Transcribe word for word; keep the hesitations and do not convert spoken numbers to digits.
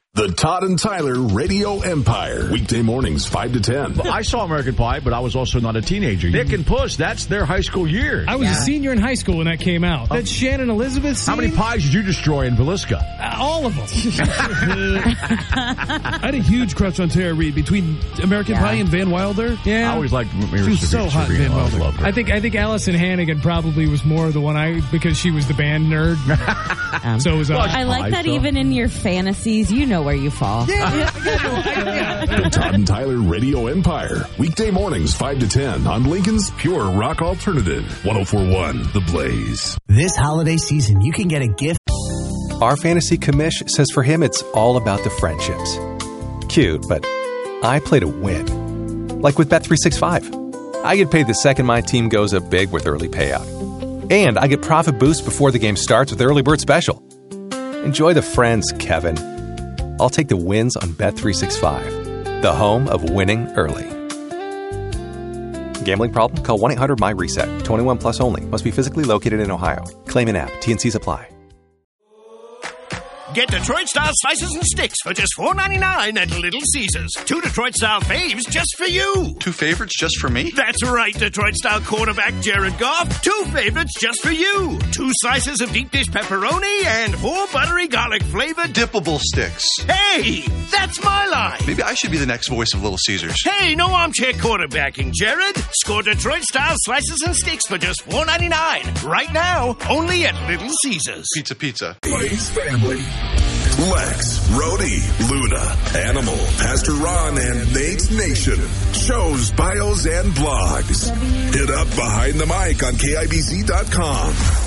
The Todd and Tyler Radio Empire. Weekday mornings, five to ten. I saw American Pie, but I was also not a teenager. Nick and Puss, that's their high school years. I was yeah. a senior in high school when that came out. That Shannon Elizabeth scene? How many pies did you destroy in Villisca? Uh, all of them. I had a huge crush on Tara Reid between American yeah. Pie and Van Wilder. Yeah. I always liked Mary She was so hot, Van Wilder. I, I think I think Allison Hannigan probably was more the one I, because she was the band nerd. um, so it was. Uh, I like that so. Even in your fantasies, you know where you fall. Yeah. The Todd and Tyler Radio Empire. Weekday mornings, five to ten on Lincoln's Pure Rock Alternative. one oh four point one The Blaze. This holiday season, you can get a gift. Our fantasy commish says for him, it's all about the friendships. Cute, but I play to win. Like with Bet three sixty-five. I get paid the second my team goes up big with early payout. And I get profit boost before the game starts with Early Bird Special. Enjoy the friends, Kevin. I'll take the wins on Bet three sixty-five, the home of winning early. Gambling problem? Call one eight hundred my reset. twenty-one plus only. Must be physically located in Ohio. Claim in app. T and Cs apply. Get Detroit-style slices and sticks for just four ninety-nine at Little Caesars. Two Detroit-style faves just for you. Two favorites just for me? That's right, Detroit-style quarterback Jared Goff. Two favorites just for you. Two slices of deep dish pepperoni and four buttery garlic-flavored dippable sticks. Hey, that's my line. Maybe I should be the next voice of Little Caesars. Hey, no armchair quarterbacking, Jared. Score Detroit-style slices and sticks for just four ninety-nine. Right now, only at Little Caesars. Pizza, pizza. Blaze family. Lex, Rhodey, Luna, Animal, Pastor Ron, and Nate's Nation. Shows, bios, and blogs. Hit up Behind the Mic on K I B Z dot com.